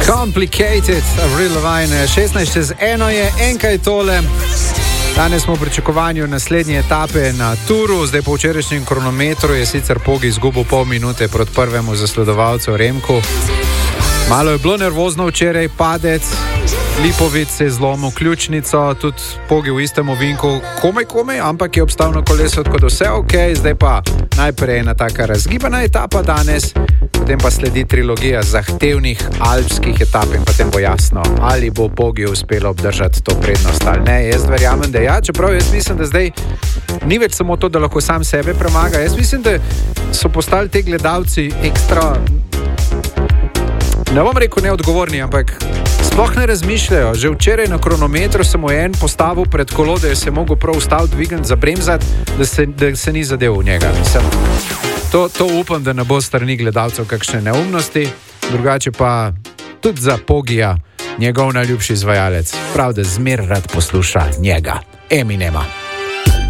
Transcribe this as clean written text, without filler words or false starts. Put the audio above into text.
Complicated, Avril Lavigne, 16:01 je, enkaj tole. Danes smo v pričakovanju naslednje etape na turu, zdaj po včerajšnjem kronometru je sicer Pogi izgubil pol minute proti prvemu zasledovalcu Remku. Malo je bilo nervozno včeraj, padec, Lipovic se je zlomil ključnico, tudi Pogi v istem ovinku, komaj, ampak je obstal na kolesu, tako da vse ok, zdaj pa najprej ena taka razgibana etapa danes, potem pa sledi trilogija zahtevnih alpskih etap in potem bo jasno, ali bo Pogi uspelo obdržati to prednost ali ne. Jaz verjamem, da ja, čeprav jaz mislim, da zdaj ni več samo to, da lahko sam sebe premaga. Jaz mislim, da so postali te gledalci ekstra, ne bom rekel neodgovorni, ampak sploh ne razmišljajo. Že včeraj na kronometru sem mu en postavil pred kolo, da je se mogel prav ustaviti, dvigniti, zabremzati, da se ni zadev v njega. To upam, da ne bo strani gledalcev kakšne neumnosti, drugače pa tudi za Pogija njegov najljubši izvajalec, prav da zmer rad posluša njega, Eminema.